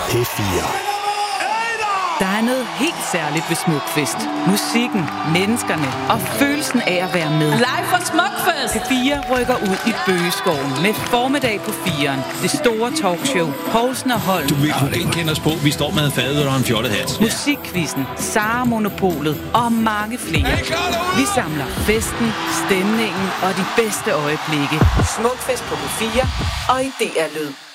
P4. Der er noget helt særligt ved Smukfest. Musikken, menneskerne og følelsen af at være med. Live fra Smukfest! P4 rykker ud i Bøgeskoven med formiddag på 4'eren. Det store talkshow. Poulsen og Holm. Du vil kende os på. Vi står med fadet og en fjollet hat. Musikquizzen, Sara Monopolet og mange flere. Vi samler festen, stemningen og de bedste øjeblikke. Smukfest på P4 og i DR Lyd.